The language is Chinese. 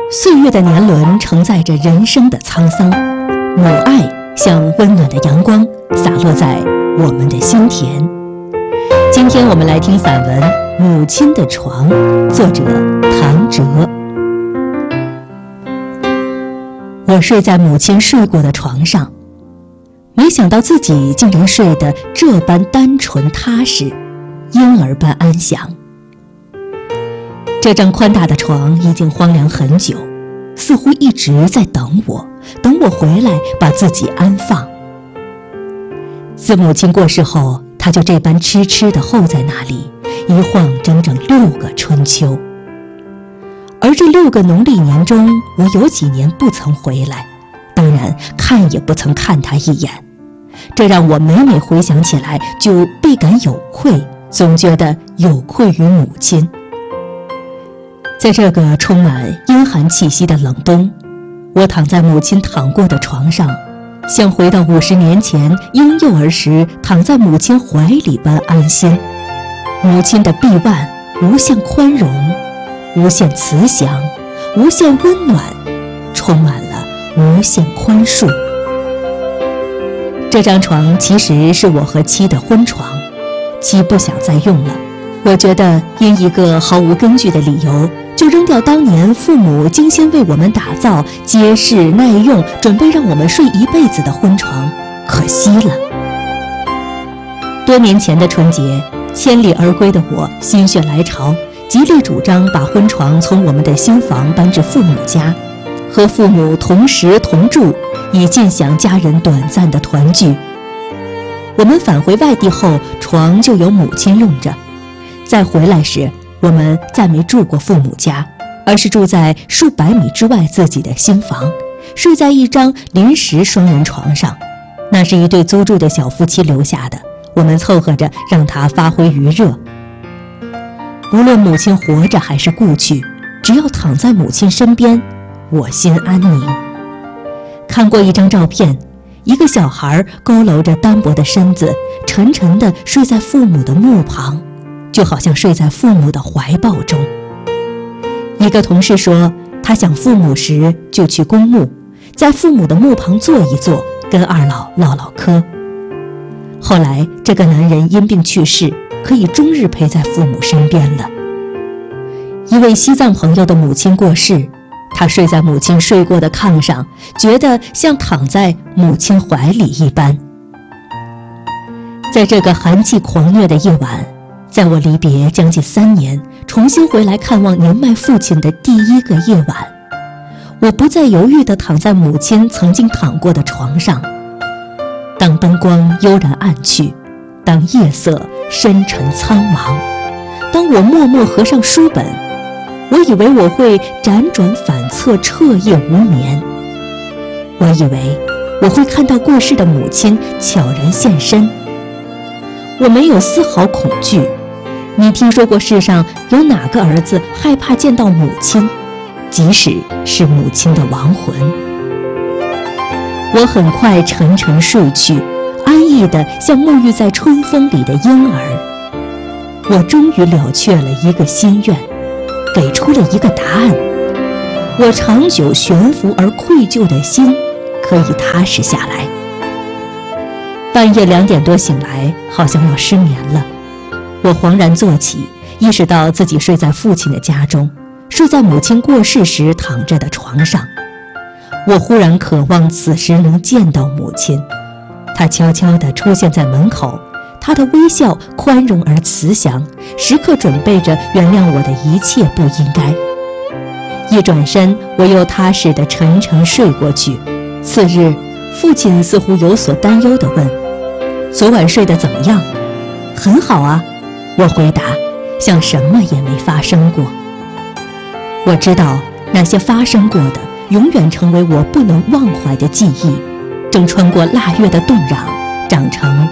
岁月的年轮承载着人生的沧桑，母爱像温暖的阳光洒落在我们的心田。今天我们来听散文《母亲的床》，作者唐哲。我睡在母亲睡过的床上，没想到自己竟然睡得这般单纯踏实，婴儿般安详。这张宽大的床已经荒凉很久，似乎一直在等我回来把自己安放。自母亲过世后，她就这般痴痴地候在那里，一晃整整6个春秋。而这6个农历年中，我有几年不曾回来，当然看也不曾看她一眼。这让我每每回想起来就倍感有愧，总觉得有愧于母亲。在这个充满阴寒气息的冷冬，我躺在母亲躺过的床上，像回到50年前婴幼儿时躺在母亲怀里般安心。母亲的臂腕无限宽容，无限慈祥，无限温暖，充满了无限宽恕。这张床其实是我和妻的婚床，妻不想再用了，我觉得因一个毫无根据的理由就扔掉当年父母精心为我们打造、结实耐用、准备让我们睡一辈子的婚床，可惜了。多年前的春节，千里而归的我心血来潮，极力主张把婚床从我们的新房搬至父母家，和父母同食同住，以尽享家人短暂的团聚。我们返回外地后，床就由母亲用着。再回来时，我们再没住过父母家，而是住在数百米之外自己的新房，睡在一张临时双人床上。那是一对租住的小夫妻留下的，我们凑合着让他发挥余热。无论母亲活着还是故去，只要躺在母亲身边，我心安宁。看过一张照片，一个小孩佝偻着单薄的身子，沉沉地睡在父母的墓旁，就好像睡在父母的怀抱中。一个同事说，他想父母时就去公墓，在父母的墓旁坐一坐，跟二老唠唠嗑。后来这个男人因病去世，可以终日陪在父母身边了。一位西藏朋友的母亲过世，他睡在母亲睡过的炕上，觉得像躺在母亲怀里一般。在这个寒气狂虐的夜晚，在我离别将近3年，重新回来看望年迈父亲的第一个夜晚，我不再犹豫地躺在母亲曾经躺过的床上。当灯光悠然暗去，当夜色深沉苍茫，当我默默合上书本，我以为我会辗转反侧，彻夜无眠。我以为我会看到过世的母亲悄然现身。我没有丝毫恐惧。你听说过世上有哪个儿子害怕见到母亲，即使是母亲的亡魂？我很快沉沉睡去，安逸地像沐浴在春风里的婴儿。我终于了却了一个心愿，给出了一个答案。我长久悬浮而愧疚的心可以踏实下来。半夜2点多醒来，好像要失眠了。我恍然坐起，意识到自己睡在父亲的家中，睡在母亲过世时躺着的床上。我忽然渴望此时能见到母亲，她悄悄地出现在门口，她的微笑宽容而慈祥，时刻准备着原谅我的一切不应该。一转身，我又踏实地沉沉睡过去。次日，父亲似乎有所担忧地问：“昨晚睡得怎么样？”“很好啊。”我回答，像什么也没发生过。我知道那些发生过的永远成为我不能忘怀的记忆，正穿过腊月的冻壤，长成